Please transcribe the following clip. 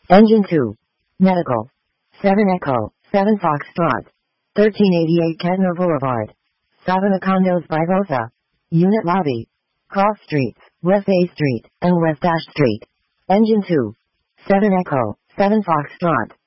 Engine 2. Medical. 7 Echo, 7 Foxtrot. 1388 Kettner Boulevard. Savannah Condos by Rosa. Unit Lobby. Cross Streets, West A Street, and West Ash Street. Engine 2. 7 Echo, 7 Foxtrot.